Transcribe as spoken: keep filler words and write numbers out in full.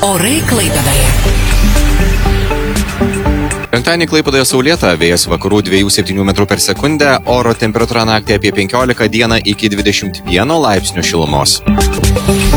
Orai Klaipėdoje. Penktadienį Klaipėdoje saulėta, vėjas vakarų dviejų septynių metrų per sekundę, oro temperatūra naktį apie penkiolika, dieną iki dvidešimt vieno laipsnių šilumos.